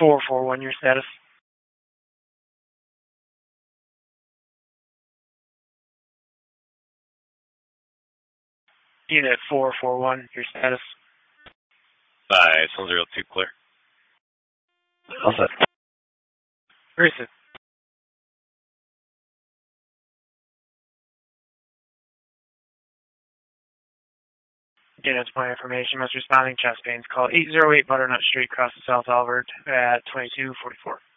441, your status. Unit 441, your status. 502 clear. All set. Receive. Units, point information. Most responding chest pains. Call 808 Butternut Street, across the South Albert at 2244.